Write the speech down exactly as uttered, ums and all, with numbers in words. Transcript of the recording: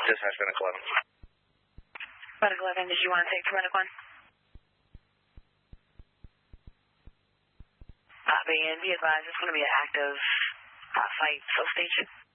Dispatch, Medic eleven. Medic eleven, did you want to take to Medic one? Copy, and be advised, it's going to be an active uh, fight, so stay tuned.